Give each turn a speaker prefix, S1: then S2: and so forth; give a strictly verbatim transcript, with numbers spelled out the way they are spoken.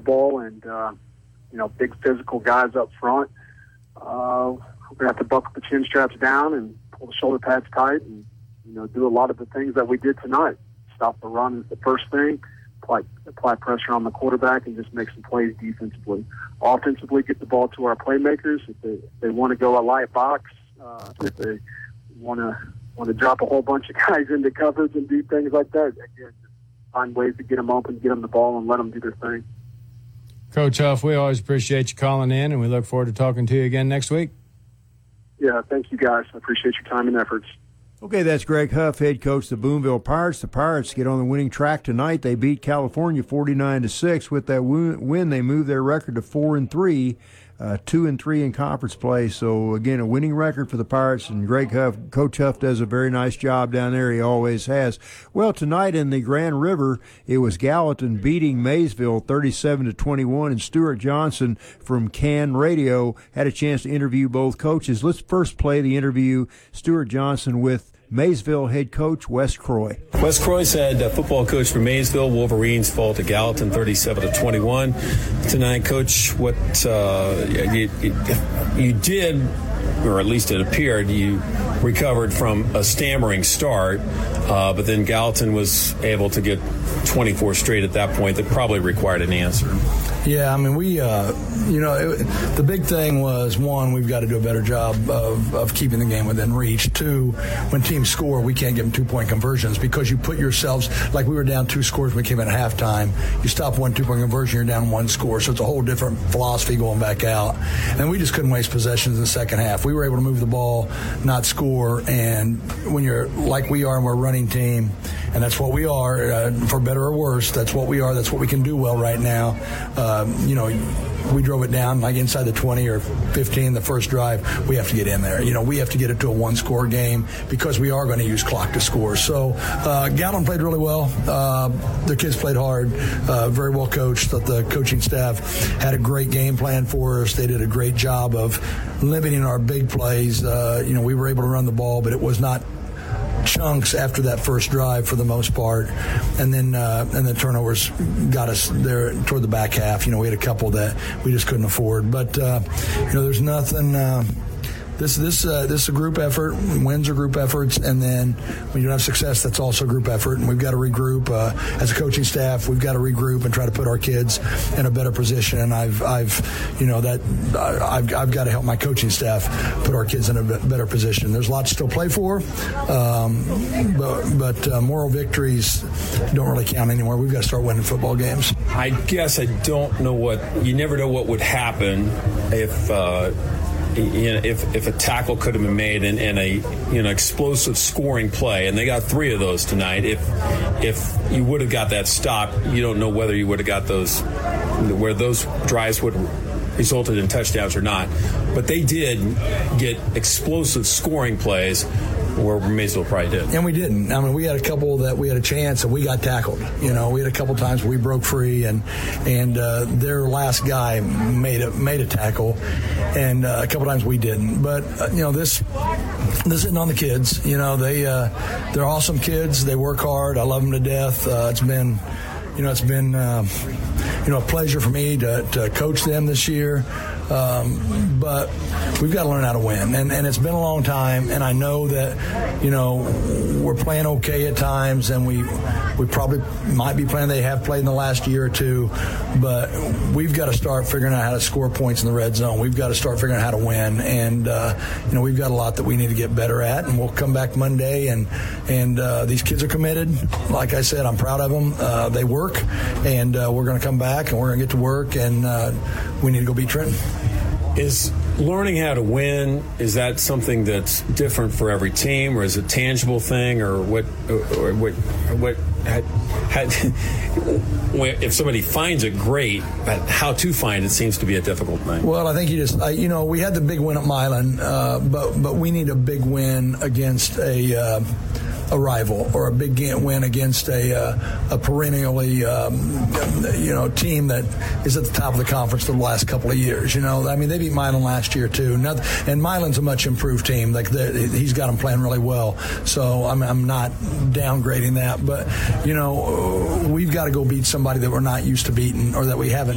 S1: football, and uh, you know, big physical guys up front. Uh, we're gonna have to buckle the chin straps down and pull the shoulder pads tight, and you know, do a lot of the things that we did tonight. Stop the run is the first thing. Apply, apply pressure on the quarterback and just make some plays defensively. Offensively, get the ball to our playmakers. If they, if they want to go a light box, uh, if they want to want to drop a whole bunch of guys into coverage and do things like that, again, find ways to get them open, get them the ball, and let them do their thing.
S2: Coach Huff, we always appreciate you calling in, and we look forward to talking to you again next week.
S1: Yeah, thank you, guys. I appreciate your time and efforts.
S3: Okay, that's Greg Huff, head coach of the Boonville Pirates. The Pirates get on the winning track tonight. They beat California forty-nine to six. With that win, they move their record to four and three, uh, two and three in conference play. So again, a winning record for the Pirates. And Greg Huff, Coach Huff, does a very nice job down there. He always has. Well, tonight in the Grand River, it was Gallatin beating Maysville thirty-seven to twenty-one. And Stuart Johnson from Can Radio had a chance to interview both coaches. Let's first play the interview. Stuart Johnson with Maysville head coach Wes Croy.
S4: Wes Croy said uh, football coach for Maysville. Wolverines fall to Gallatin thirty-seven to twenty-one tonight. Coach, what uh, you, you, you did, or at least it appeared, you recovered from a stammering start, uh, but then Gallatin was able to get twenty-four straight at that point. That probably required an answer.
S5: Yeah, I mean, we, uh, you know, it, the big thing was, one, we've got to do a better job of, of keeping the game within reach. Two, when teams score, we can't give them two-point conversions because you put yourselves, like we were down two scores when we came in at halftime. You stop one two-point conversion, you're down one score. So it's a whole different philosophy going back out. And we just couldn't waste possessions in the second half. We were able to move the ball, not score. And when you're like we are and we're a running team, and that's what we are, uh, for better or worse, that's what we are. That's what we can do well right now. Um, you know, we drove it down like inside the twenty or fifteen the first drive. We have to get in there. You know, we have to get it to a one-score game because we are going to use clock to score. So uh, Gallatin played really well. Uh, the kids played hard, uh, very well coached. The, the coaching staff had a great game plan for us. They did a great job of limiting our big plays. Uh, you know, we were able to run the ball, but it was not chunks after that first drive for the most part, and then uh, and the turnovers got us there toward the back half. You know, we had a couple that we just couldn't afford, but uh, you know, there's nothing. Uh, This this uh, this is a group effort. Wins are group efforts, and then when you don't have success, that's also a group effort. And we've got to regroup uh, as a coaching staff. We've got to regroup and try to put our kids in a better position. And I've I've you know that I've I've got to help my coaching staff put our kids in a better position. There's a lot to still play for, um, but but uh, moral victories don't really count anymore. We've got to start winning football games.
S4: I guess I don't know what you never know what would happen if. Uh, You know, if, if a tackle could have been made in, in a you know explosive scoring play, and they got three of those tonight. If if you would have got that stop, you don't know whether you would have got those, where those drives would have resulted in touchdowns or not. But they did get explosive scoring plays where Maysville probably did.
S5: And we didn't. I mean, we had a couple that we had a chance and we got tackled. You know, we had a couple times where we broke free and and uh, their last guy made a made a tackle, and uh, a couple times we didn't. But uh, you know, this this isn't on the kids. You know, they uh, they're awesome kids. They work hard. I love them to death. Uh, it's been, you know, it's been uh, you know a pleasure for me to to coach them this year. Um, but we've got to learn how to win, and, and it's been a long time, and I know that, you know, we're playing okay at times, and we we probably might be playing they have played in the last year or two, but we've got to start figuring out how to score points in the red zone. We've got to start figuring out how to win, and uh, you know, we've got a lot that we need to get better at, and we'll come back Monday, and and uh, these kids are committed. Like I said, I'm proud of them. Uh, they work, and uh, we're going to come back, and we're going to get to work, and uh, we need to go beat Trenton.
S4: Is learning how to win, is that something that's different for every team, or is it a tangible thing, or what? Or what? What? Had, had, if somebody finds it, great, but how to find it seems to be a difficult thing.
S5: Well, I think you just, uh, you know, we had the big win at Milan, uh, but but we need a big win against a. Uh, a rival, or a big win against a uh, a perennially um, you know team that is at the top of the conference for the last couple of years. You know, I mean, they beat Milan last year too, and Milan's a much improved team. Like he's got them playing really well, so I'm I'm not downgrading that, but you know, we've got to go beat somebody that we're not used to beating, or that we haven't